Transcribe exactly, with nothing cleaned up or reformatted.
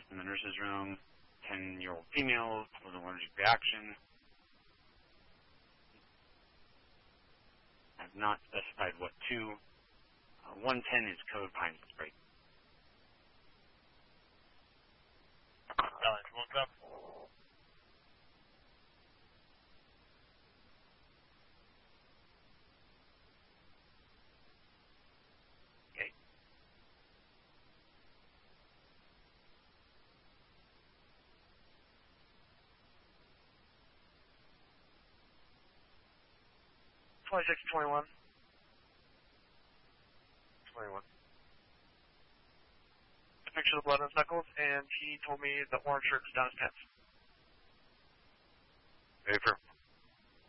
in the nurse's room, ten-year-old female with an allergic reaction. I have not specified what to. Uh, one ten is code pine spray. Alex, what's up? Okay. twenty-six, twenty-one. twenty-one. A picture of the blood on his knuckles, and he told me the orange shirt is down his pants. Ready for